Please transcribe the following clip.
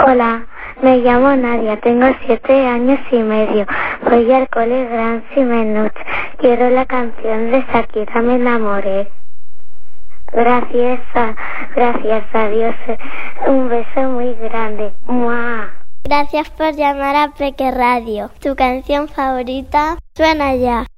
Hola, me llamo Nadia, tengo 7 años y medio. Voy al cole Gran Simenuch. Quiero la canción de Shakira, Me enamoré. Gracias a Dios. Un beso muy grande. ¡Mua! Gracias por llamar a Peque Radio. Tu canción favorita suena ya.